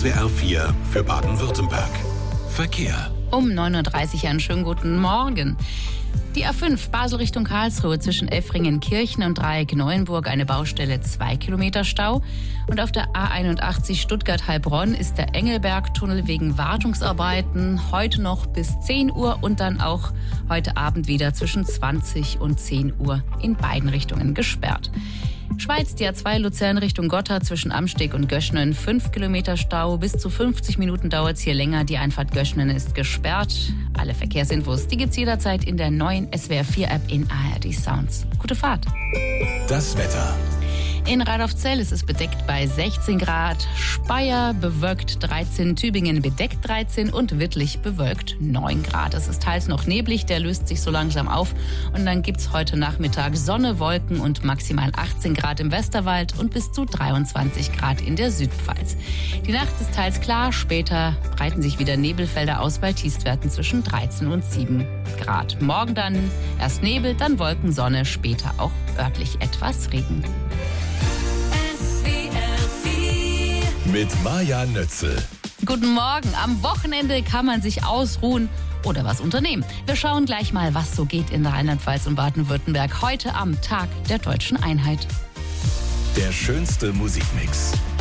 SWR 4 für Baden-Württemberg. Verkehr. Um 9.30 Uhr einen schönen guten Morgen. Die A5 Basel Richtung Karlsruhe zwischen Effringen-Kirchen und Dreieck-Neuenburg eine Baustelle, 2 Kilometer Stau. Und auf der A81 Stuttgart-Heilbronn ist der Engelberg-Tunnel wegen Wartungsarbeiten heute noch bis 10 Uhr und dann auch heute Abend wieder zwischen 20 und 10 Uhr in beiden Richtungen gesperrt. Schweiz, die A2 Luzern Richtung Gotthard zwischen Amsteg und Göschnen, 5 Kilometer Stau. Bis zu 50 Minuten dauert es hier länger. Die Einfahrt Göschnen ist gesperrt. Alle Verkehrsinfos, die gibt's jederzeit in der neuen SWR 4 App in ARD Sounds. Gute Fahrt. Das Wetter. In Radolfzell ist es bedeckt bei 16 Grad, Speyer bewölkt 13, Tübingen bedeckt 13 und Wittlich bewölkt 9 Grad. Es ist teils noch neblig, der löst sich so langsam auf. Und dann gibt's heute Nachmittag Sonne, Wolken und maximal 18 Grad im Westerwald und bis zu 23 Grad in der Südpfalz. Die Nacht ist teils klar, später breiten sich wieder Nebelfelder aus bei Tiefstwerten zwischen 13 und 7 Grad. Morgen dann erst Nebel, dann Wolken, Sonne, später auch örtlich etwas Regen. Mit Maja Nötzel. Guten Morgen. Am Wochenende kann man sich ausruhen oder was unternehmen. Wir schauen gleich mal, was so geht in Rheinland-Pfalz und Baden-Württemberg heute am Tag der Deutschen Einheit. Der schönste Musikmix.